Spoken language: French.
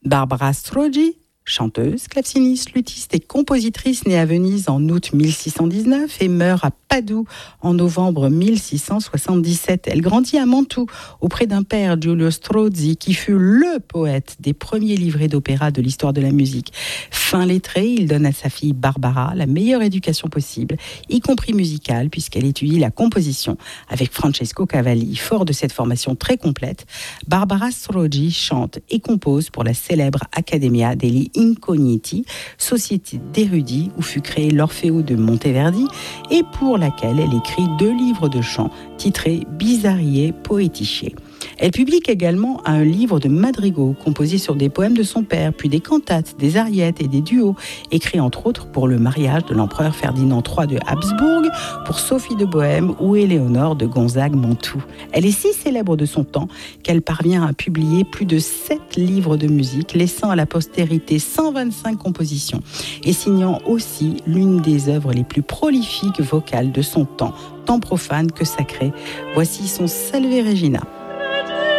Barbara Strozzi, chanteuse, claveciniste, luthiste et compositrice née à Venise en août 1619 et meurt à Padoue en novembre 1677. Elle grandit à Mantoue auprès d'un père, Giulio Strozzi, qui fut le poète des premiers livrets d'opéra de l'histoire de la musique. Fin lettré, il donne à sa fille Barbara la meilleure éducation possible, y compris musicale, puisqu'elle étudie la composition avec Francesco Cavalli. Fort de cette formation très complète, Barbara Strozzi chante et compose pour la célèbre Accademia degli Incogniti, société d'érudits où fut créé l'Orfeo de Monteverdi et pour laquelle elle écrit 2 livres de chants titrés Bizarrier Poetiche. Elle publie également un livre de madrigaux composés sur des poèmes de son père, puis des cantates, des ariettes et des duos, écrits entre autres pour le mariage de l'empereur Ferdinand III de Habsbourg, pour Sophie de Bohême ou Éléonore de Gonzague-Mantoue. Elle est si célèbre de son temps qu'elle parvient à publier plus de 7 livres de musique, laissant à la postérité 125 compositions et signant aussi l'une des œuvres les plus prolifiques vocales de son temps, tant profane que sacrée. Voici son Salve Regina.